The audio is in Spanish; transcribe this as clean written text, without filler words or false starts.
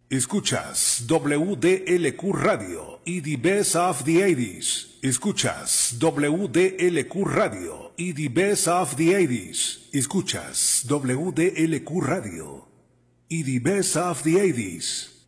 Escuchas WDLQ Radio y The Best of the 80s. Escuchas WDLQ Radio y The Best of the 80s. Escuchas WDLQ Radio y The Best of the 80s.